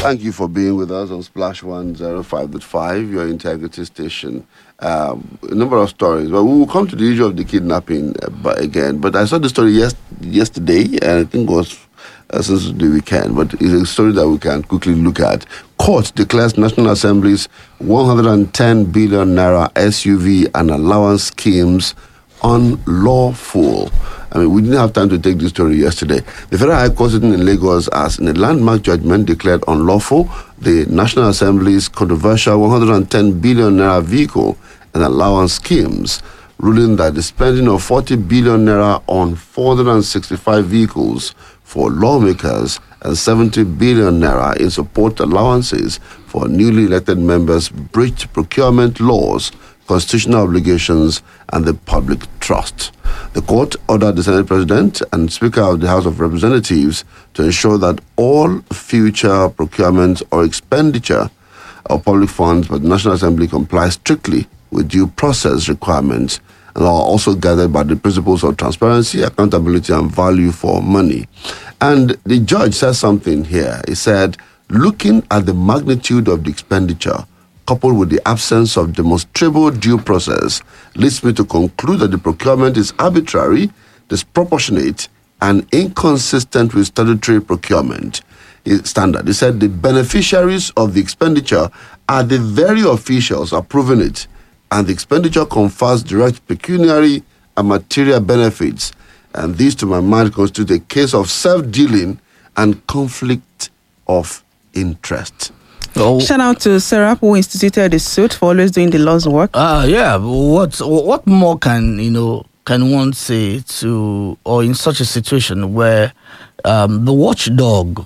Thank you for being with us on Splash 105.5, your integrity station. A number of stories. Well, we will come to the issue of the kidnapping again. But I saw the story yesterday, and I think it was since the weekend. But it's a story that we can quickly look at. Court declares National Assembly's 110 billion naira SUV and allowance schemes unlawful. I mean, we didn't have time to take this story yesterday. The Federal High Court sitting in Lagos has, in a landmark judgment, declared unlawful the National Assembly's controversial 110 billion naira vehicle and allowance schemes, ruling that the spending of 40 billion naira on 465 vehicles for lawmakers and 70 billion naira in support allowances for newly elected members breached procurement laws, constitutional obligations, and the public trust. The court ordered the Senate President and Speaker of the House of Representatives to ensure that all future procurement or expenditure of public funds by the National Assembly complies strictly with due process requirements and are also guided by the principles of transparency, accountability, and value for money. And the judge says something here. He said, looking at the magnitude of the expenditure, coupled with the absence of demonstrable due process, leads me to conclude that the procurement is arbitrary, disproportionate, and inconsistent with statutory procurement standard. He said the beneficiaries of the expenditure are the very officials approving it, and the expenditure confers direct pecuniary and material benefits. And these, to my mind, constitute a case of self-dealing and conflict of interest. Oh. Shout out to Serap, who instituted the suit for always doing the law's work. Yeah. What more can one say to, or in such a situation where the watchdog,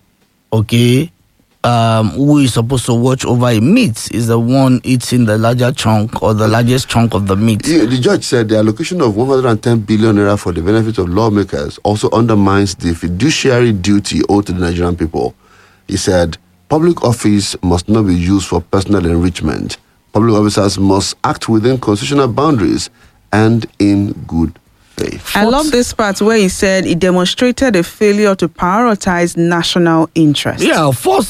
who is supposed to watch over a meat, is the one eating the larger chunk or the largest chunk of the meat? Yeah, the judge said the allocation of 110 billion naira for the benefit of lawmakers also undermines the fiduciary duty owed to the Nigerian people. He said, public office must not be used for personal enrichment. Public officers must act within constitutional boundaries and in good faith. I love this part where he said it demonstrated a failure to prioritize national interest. Yeah,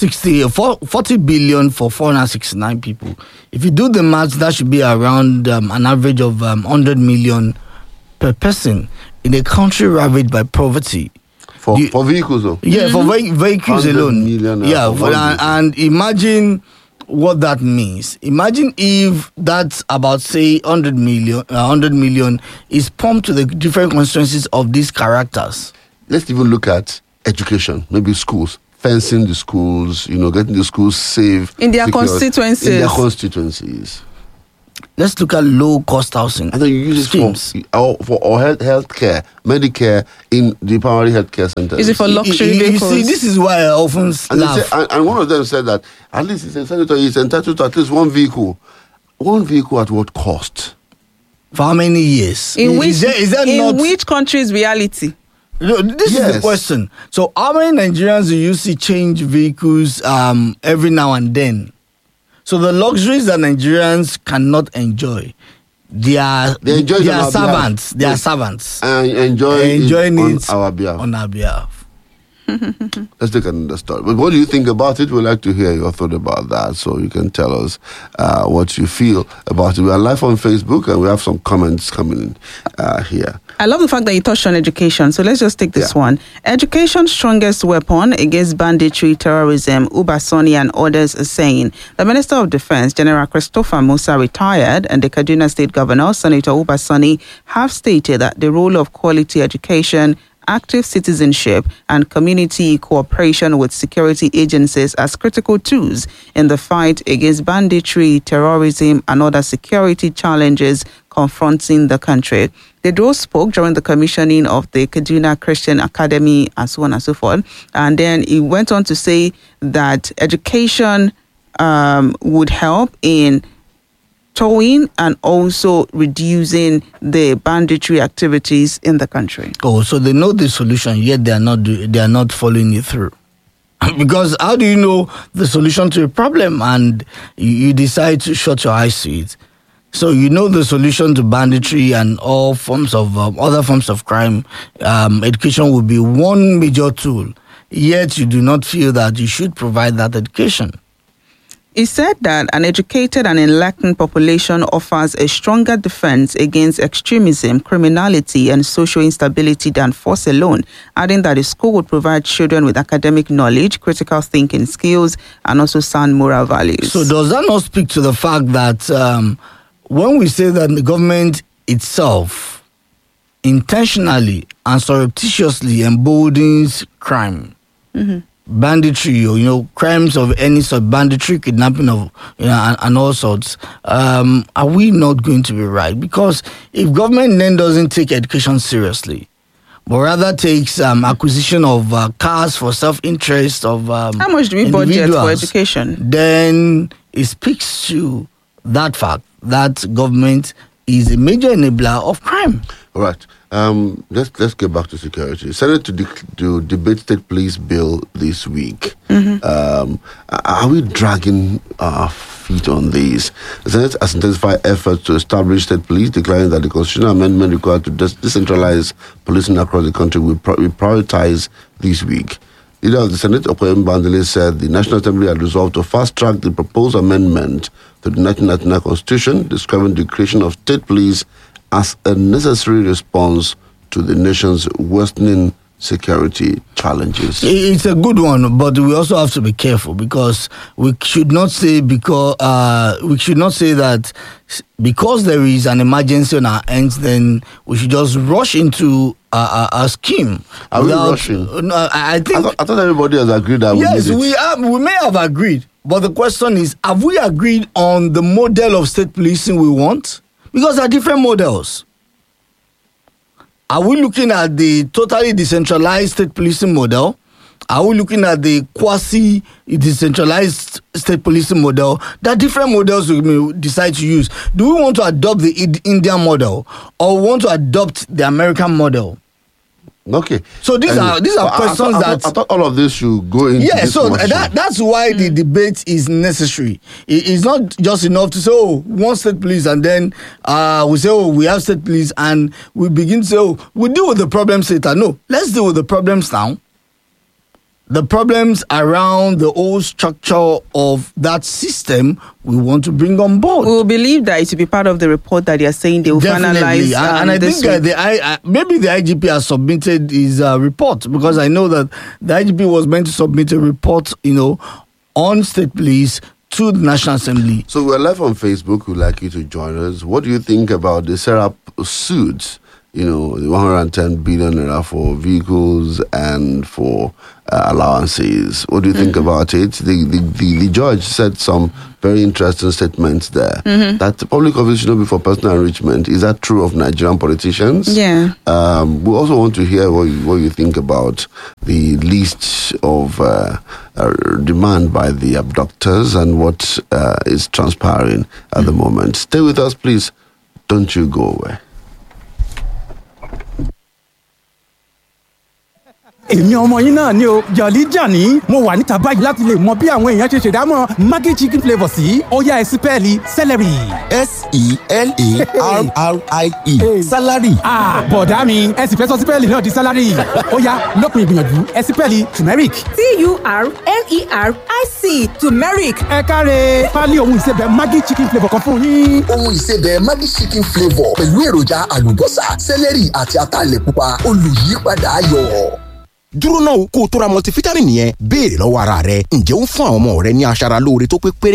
40 billion for 469 people. If you do the math, that should be around an average of 100 million per person in a country ravaged by poverty. For vehicles, though? Yeah, for vehicles alone. Yeah, and imagine what that means. Imagine if that's about, say, 100 million is pumped to the different constituencies of these characters. Let's even look at education, maybe schools, fencing the schools, getting the schools safe. In their constituencies. Let's look at low-cost housing. And then you use schemes. it for health care, Medicare in the primary health care centers. Is it for luxury vehicles? You see, this is why I often laugh. And one of them said that at least the senator is entitled to at least one vehicle. One vehicle at what cost? For how many years? In which country's reality? This is the question. So how many Nigerians do you see change vehicles every now and then? So the luxuries that Nigerians cannot enjoy, they are servants. They are servants. And enjoying it on our behalf. Let's take another story. But what do you think about it? We'd like to hear your thought about that, so you can tell us what you feel about it. We are live on Facebook, and we have some comments coming in here. I love the fact that you touched on education. So let's just take this one. Education's strongest weapon against banditry, terrorism, Uba Sani and others are saying. The Minister of Defense, General Christopher Musa, retired, and the Kaduna State Governor, Senator Uba Sani, have stated that the role of quality education, active citizenship, and community cooperation with security agencies as critical tools in the fight against banditry, terrorism, and other security challenges confronting the country. The duo spoke during the commissioning of the Kaduna Christian Academy and so on and so forth. And then he went on to say that education would help in towing and also reducing the banditry activities in the country. Oh, so they know the solution, yet they are not following it through. Because how do you know the solution to a problem and you decide to shut your eyes to it? So you know the solution to banditry and all forms of other forms of crime. Education will be one major tool yet you do not feel that you should provide that education. He said that an educated and enlightened population offers a stronger defense against extremism, criminality, and social instability than force alone, adding that the school would provide children with academic knowledge, critical thinking skills, and also sound moral values. So does that not speak to the fact that when we say that the government itself intentionally and surreptitiously emboldens crime, banditry, or crimes of any sort, banditry, kidnapping of and all sorts, are we not going to be right? Because if government then doesn't take education seriously, but rather takes acquisition of cars for self-interest of how much do we budget for education? Then it speaks to that fact that government is a major enabler of crime. All right. Let's get back to security. Senate to debate state police bill this week. Are we dragging our feet on these? The Senate has intensified efforts to establish state police, declaring that the constitutional amendment required to decentralize policing across the country will prioritize this week. Leader of the Senate, Okoyemi Bandele, said the National Assembly had resolved to fast-track the proposed amendment to the 1999 Constitution, describing the creation of state police as a necessary response to the nation's worsening security challenges. It's a good one, but we also have to be careful, because we should not say that because there is an emergency on our ends, then we should just rush into a scheme. Are we rushing? No, I think I thought everybody has agreed that yes, we need it. we may have agreed, but the question is, have we agreed on the model of state policing we want? Because there are different models. Are we looking at the totally decentralized state policing model? Are we looking at the quasi-decentralized state policing model? There are different models we may decide to use. Do we want to adopt the Indian model, or want to adopt the American model? Okay. So these are questions I thought all of this should go into this so motion. that's why the debate is necessary. It's not just enough to say, one state police, and then we say, we have state police, and we begin to say, we deal with the problems later. No, let's deal with the problems now. The problems around the whole structure of that system we want to bring on board. We will believe that it will be part of the report that they are saying they will finalize. And I think maybe the IGP has submitted his report, because I know that the IGP was meant to submit a report, on state police to the National Assembly. So we're live on Facebook. We'd like you to join us. What do you think about the Serap suits? The 110 billion naira for vehicles and for allowances. What do you think about it? The judge said some very interesting statements there. That the public office should not be for personal enrichment. Is that true of Nigerian politicians? Yeah. We also want to hear what you think about the list of demand by the abductors and what is transpiring at the moment. Stay with us, please. Don't you go away. èmi ọmọ yín náà ni o Jolly Johnny mo wà níta báyìí láti lè mọ bí àwọn èèyàn ṣe ṣèdámọ̀ Maggi chicken flavour sí ó yá ẹsípẹ́ẹ̀lì celery. SELARRIE salary. Bọ̀dá mi ẹ sì fẹ́ sọ sípẹ́ẹ̀lì náà di salary ó yá lópin ìgbìyànjú ẹsípẹ́ẹ̀lì turmeric. TURMERIC turmeric. ẹ káre pálí ohun ìsebẹ̀ Maggi chicken flavour kan fún yín. Ohun ìsebẹ̀ Maggi chicken flavour pẹ̀lú èròjà àlùbọ́sà celery àti ataalẹ̀ pupa olùyípadà ayọ̀. Dúró náà kó o tó ra multivitamin yẹn béèrè lọ́wọ́ ara rẹ ǹjẹ́ ó ń fún àwọn ọmọ rẹ ní aṣaralóore tó pé péré.